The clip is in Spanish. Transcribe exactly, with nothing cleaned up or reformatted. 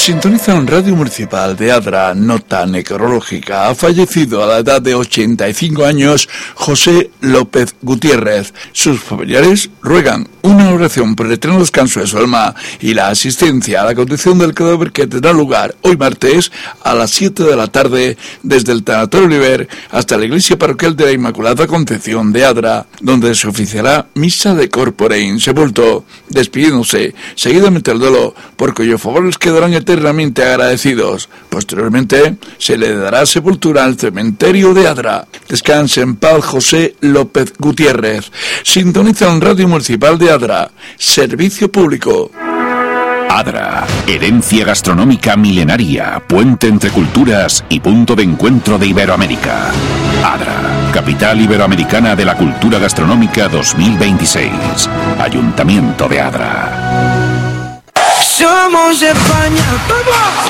Sintoniza en Radio Municipal de Adra, nota necrológica. Ha fallecido a la edad de ochenta y cinco años José López Gutiérrez. Sus familiares ruegan una oración por el eterno descanso de su alma y la asistencia a la conducción del cadáver que tendrá lugar hoy martes a las siete de la tarde desde el Tanatorio Oliver hasta la iglesia parroquial de la Inmaculada Concepción de Adra, donde se oficiará misa de corpore in sepulto, despidiéndose seguidamente el duelo, por cuyo favor les quedarán eternamente agradecidos. Posteriormente se le dará sepultura al cementerio de Adra. Descanse en paz José López Gutiérrez. Sintoniza en Radio Municipal de Adra, servicio público. Adra, herencia gastronómica milenaria, puente entre culturas y punto de encuentro de Iberoamérica. Adra, capital iberoamericana de la cultura gastronómica dos mil veintiséis. Ayuntamiento de Adra. Somos España, ¡vamos!